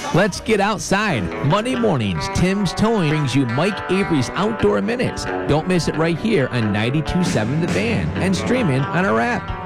Let's get outside. Monday mornings, Tim's Towing brings you Mike Avery's Outdoor Minutes. Don't miss it right here on 92.7 The Fan and streaming on our app.